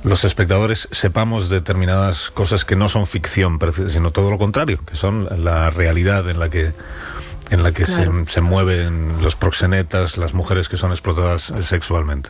los espectadores sepamos determinadas cosas que no son ficción, sino todo lo contrario, que son la realidad en la que claro, se mueven los proxenetas, las mujeres que son explotadas sexualmente.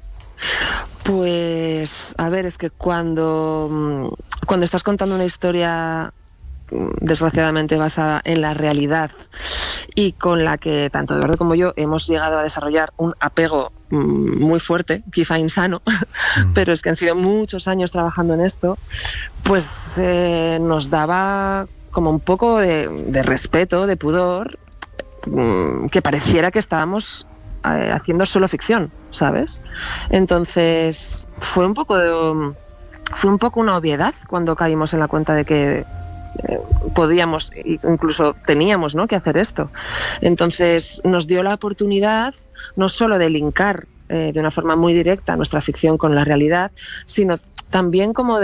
Pues, a ver, es que cuando estás contando una historia desgraciadamente basada en la realidad y con la que tanto Eduardo como yo hemos llegado a desarrollar un apego muy fuerte, quizá insano, pero es que han sido muchos años trabajando en esto, pues nos daba como un poco de respeto, de pudor, que pareciera que estábamos haciendo solo ficción, ¿sabes? Entonces fue un poco una obviedad cuando caímos en la cuenta de que podíamos, incluso teníamos, ¿no?, que hacer esto. Entonces nos dio la oportunidad no solo de linkar de una forma muy directa nuestra ficción con la realidad, sino también como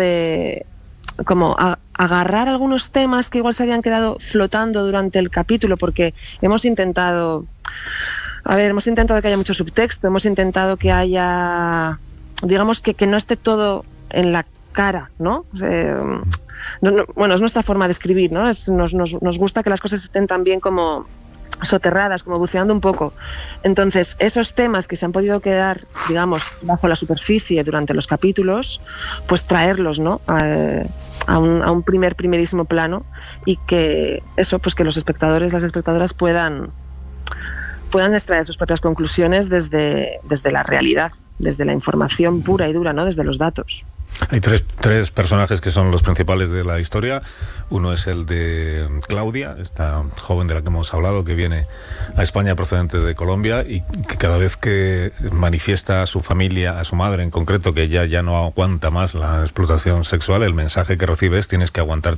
agarrar algunos temas que igual se habían quedado flotando durante el capítulo, porque hemos intentado que haya mucho subtexto, hemos intentado que haya, digamos, que no esté todo en la cara, ¿no? Bueno, es nuestra forma de escribir, ¿no? Nos gusta que las cosas estén también como soterradas, como buceando un poco. Entonces, esos temas que se han podido quedar, digamos, bajo la superficie durante los capítulos, pues traerlos, ¿no?, a un primerísimo plano, y que eso, pues que los espectadores, las espectadoras puedan extraer sus propias conclusiones desde la realidad, desde la información pura y dura, ¿no?, desde los datos. Hay tres personajes que son los principales de la historia. Uno es el de Claudia, esta joven de la que hemos hablado, que viene a España procedente de Colombia y que cada vez que manifiesta a su familia, a su madre en concreto, que ella ya no aguanta más la explotación sexual, el mensaje que recibe es: tienes que aguantar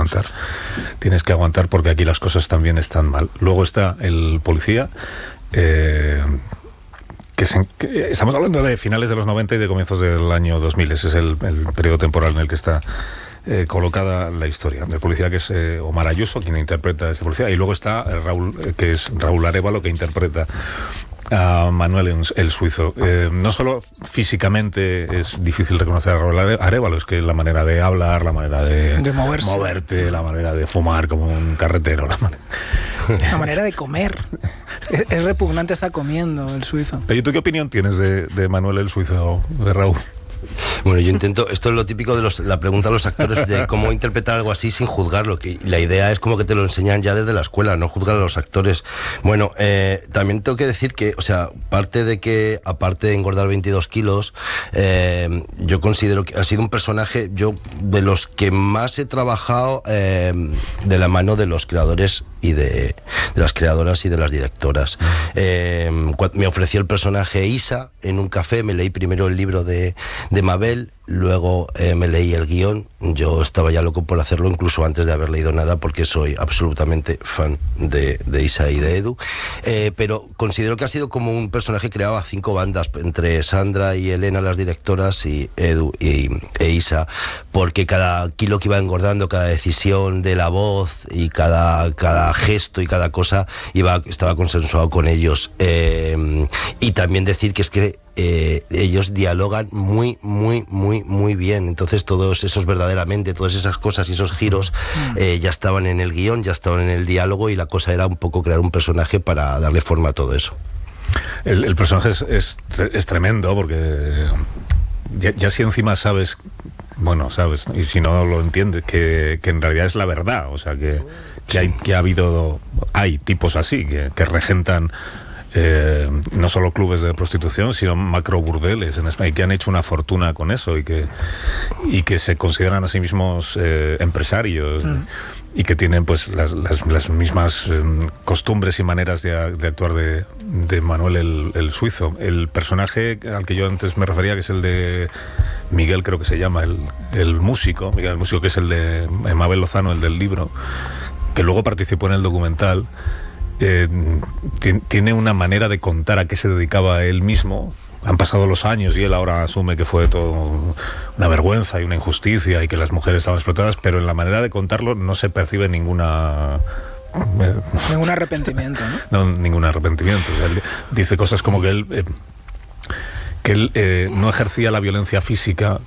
porque aquí las cosas también están mal. Luego está el policía, estamos hablando de finales de los 90 y de comienzos del año 2000. Ese es el periodo temporal en el que está colocada la historia. El policía, que es Omar Ayuso, quien interpreta a ese policía, y luego está Raúl Arévalo, que interpreta a Manuel el suizo. No solo físicamente es difícil reconocer a Raúl Arévalo, es que la manera de hablar, la manera de moverte, la manera de fumar como un carretero, la manera de comer. Es repugnante estar comiendo el suizo. ¿Y tú qué opinión tienes de Manuel el suizo, de Raúl? Bueno, yo intento, esto es lo típico de la pregunta a los actores, de cómo interpretar algo así sin juzgarlo, que la idea es como que te lo enseñan ya desde la escuela, no juzgar a los actores. Bueno, también tengo que decir que, o sea, aparte de engordar 22 kilos, yo considero que ha sido un personaje, yo, de los que más he trabajado de la mano de los creadores y de las creadoras y de las directoras. Me ofreció el personaje Isa en un café, me leí primero el libro de Mabel, luego me leí el guión. Yo estaba ya loco por hacerlo, incluso antes de haber leído nada, porque soy absolutamente fan de Isa y de Edu, pero considero que ha sido como un personaje creado a 5 bandas, entre Sandra y Elena, las directoras, y Edu e Isa, porque cada kilo que iba engordando, cada decisión de la voz y cada gesto y cada cosa estaba consensuado con ellos. Y también decir que es que ellos dialogan muy bien. Entonces todas esas cosas y esos giros ya estaban en el guión, ya estaban en el diálogo, y la cosa era un poco crear un personaje para darle forma a todo eso. El personaje es tremendo, porque ya si encima sabes, y si no lo entiendes, que en realidad es la verdad, o sea, que hay tipos así que regentan no solo clubes de prostitución, sino macro burdeles en España, y que han hecho una fortuna con eso, y que se consideran a sí mismos empresarios, y que tienen pues las mismas costumbres y maneras de actuar de Manuel el suizo. El personaje al que yo antes me refería, que es el de Miguel, creo que se llama, el músico, Miguel el músico, que es el de Mabel Lozano, el del libro, que luego participó en el documental. Tiene una manera de contar a qué se dedicaba él mismo. Han pasado los años y él ahora asume que fue todo una vergüenza y una injusticia y que las mujeres estaban explotadas, pero en la manera de contarlo no se percibe ningún arrepentimiento, ¿no? No, ningún arrepentimiento. O sea, él dice cosas como que él no ejercía la violencia física